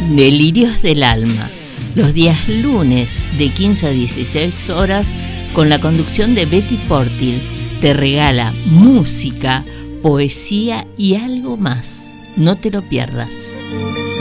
Delirios del Alma, los días lunes de 15 a 16 horas, con la conducción de Betty Portil. Te regala música, poesía y algo más. No te lo pierdas.